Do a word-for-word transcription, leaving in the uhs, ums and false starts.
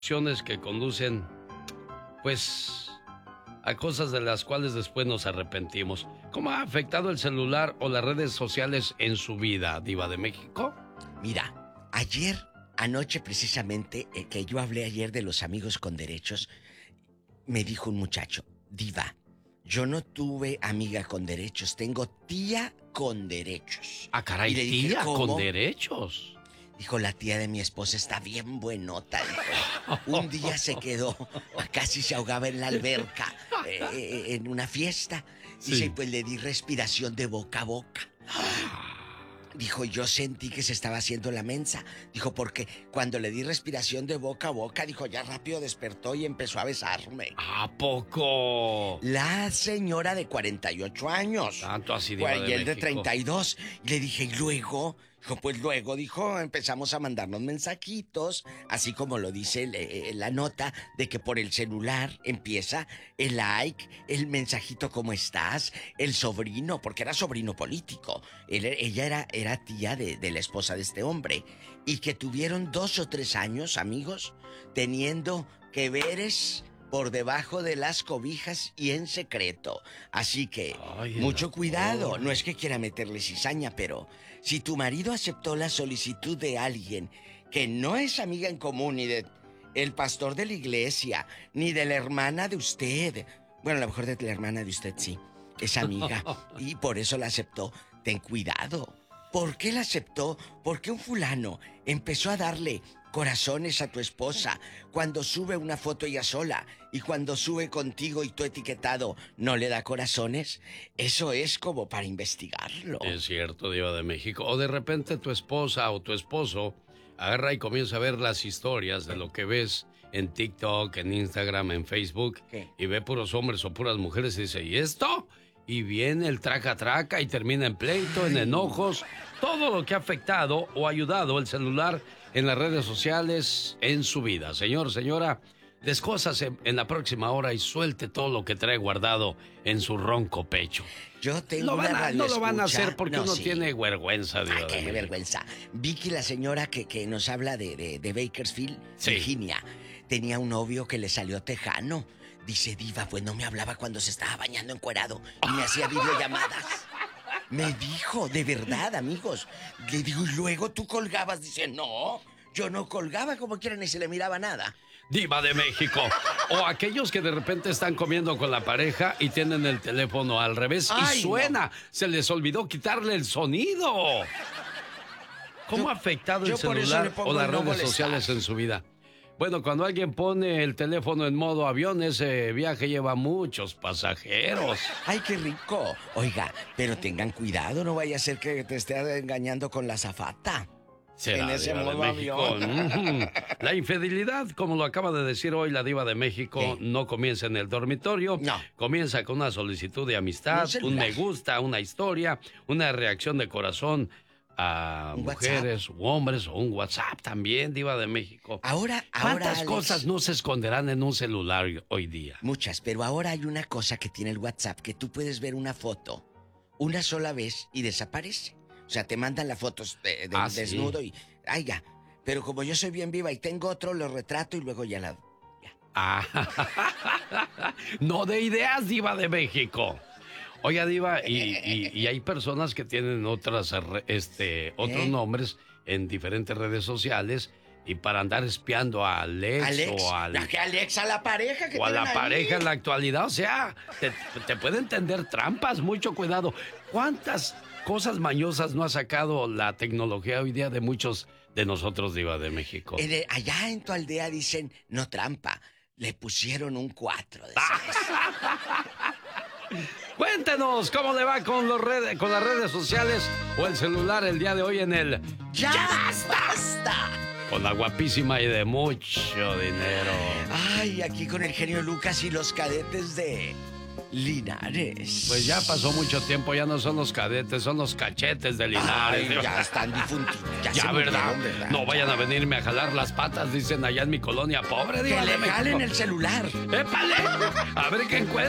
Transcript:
acciones que conducen, pues, a cosas de las cuales después nos arrepentimos. ¿Cómo ha afectado el celular o las redes sociales en su vida, Diva de México? Mira, ayer, anoche precisamente, eh, que yo hablé ayer de los amigos con derechos, me dijo un muchacho, Diva, yo no tuve amiga con derechos, tengo tía con derechos. Ah, caray, y le dije, tía ¿cómo? con derechos. Dijo, la tía de mi esposa está bien buenota, dijo. Un día se quedó, casi se ahogaba en la alberca, eh, en una fiesta. Sí. Dice, pues le di respiración de boca a boca. Dijo, yo sentí que se estaba haciendo la mensa. Dijo, porque cuando le di respiración de boca a boca, dijo, ya rápido despertó y empezó a besarme. ¿A poco? La señora de cuarenta y ocho años. Tanto así, Diva de Y él de México. treinta y dos. Y le dije, ¿y luego? Dijo, pues luego, dijo, empezamos a mandarnos mensajitos, así como lo dice el, eh, la nota, de que por el celular empieza el like, el mensajito, ¿cómo estás? El sobrino, porque era sobrino político. Él, ella era, era tía de, de la esposa de este hombre. Y que tuvieron dos o tres años, amigos, teniendo que veres por debajo de las cobijas y en secreto. Así que, Ay, mucho la cuidado. pobre. No es que quiera meterle cizaña, pero si tu marido aceptó la solicitud de alguien que no es amiga en común ni de el pastor de la iglesia, ni de la hermana de usted, bueno, a lo mejor de la hermana de usted sí, es amiga, y por eso la aceptó, ten cuidado. ¿Por qué la aceptó? Porque un fulano empezó a darle corazones a tu esposa cuando sube una foto ella sola, y cuando sube contigo y tú etiquetado no le da corazones. Eso es como para investigarlo. Es cierto, Diva de México. O de repente tu esposa o tu esposo agarra y comienza a ver las historias de lo que ves en TikTok, en Instagram, en Facebook, ¿Qué? y ve puros hombres o puras mujeres y dice, ¿y esto? Y viene el traca-traca y termina en pleito, en enojos. Todo lo que ha afectado o ayudado el celular en las redes sociales en su vida. Señor, señora, descósase en la próxima hora y suelte todo lo que trae guardado en su ronco pecho. Yo tengo Lo van una a- no lo van a radioescucha. hacer porque No, uno sí. tiene vergüenza, Diva Ah, de qué México. vergüenza. Vicky, la señora que, que nos habla de, de, de Bakersfield, Sí. Virginia, tenía un novio que le salió tejano. Dice, Diva, pues no me hablaba cuando se estaba bañando encuerado y me hacía videollamadas. Me dijo, de verdad, amigos. Le digo, y luego tú colgabas. Dice, no, yo no colgaba como quiera ni se le miraba nada. Diva de México. O aquellos que de repente están comiendo con la pareja y tienen el teléfono al revés Ay, y suena. Se les olvidó quitarle el sonido. ¿Cómo Yo- ha afectado yo el por eso celular le pongo o las el no redes molestar. sociales en su vida? Bueno, cuando alguien pone el teléfono en modo avión, ese viaje lleva muchos pasajeros. Ay, qué rico. Oiga, pero tengan cuidado, no vaya a ser que te esté engañando con la azafata. Será En ese Diva de modo México. avión. Ujú. La infidelidad, como lo acaba de decir hoy la Diva de México, ¿Qué? no comienza en el dormitorio. No. Comienza con una solicitud de amistad, Un celular. un me gusta, una historia, una reacción de corazón a Un mujeres u hombres o un WhatsApp también, Diva de México. Ahora, ahora, ¿Cuántas Alex? cosas no se esconderán en un celular hoy día? Muchas, pero ahora hay una cosa que tiene el WhatsApp, que tú puedes ver una foto una sola vez y desaparece. O sea, te mandan las fotos de, de Ah, sí. desnudo y... Ay, ya. Pero como yo soy bien viva y tengo otro, lo retrato y luego ya la... ya. Ah, no de ideas, Diva de México. Oiga, Diva, y, y- y hay personas que tienen otras, re- este, otros ¿Eh? nombres en diferentes redes sociales y para andar espiando a Alex, Alex, o, al- la que Alex a la pareja que o a la tienen ahí. pareja en la actualidad. O sea, te, te pueden tender trampas, mucho cuidado. ¿Cuántas cosas mañosas no ha sacado la tecnología hoy día de muchos de nosotros, Diva de México? En el- allá en tu aldea dicen, no trampa, le pusieron un cuatro de seis. Cuéntenos cómo le va con, los redes, con las redes sociales o el celular el día de hoy en el ¡Ya basta! con la guapísima y de mucho dinero. Ay, aquí con el genio Lucas y los cadetes de Linares. Pues ya pasó mucho tiempo, ya no son los cadetes, son los cachetes de Linares. Ay, ya están difuntos. Ya, Ya, se ¿verdad? murieron, ¿verdad? No vayan a venirme a jalar las patas, dicen allá en mi colonia pobre. Que Diva de le México. jalen el celular. ¡Épale! A ver qué encuentra.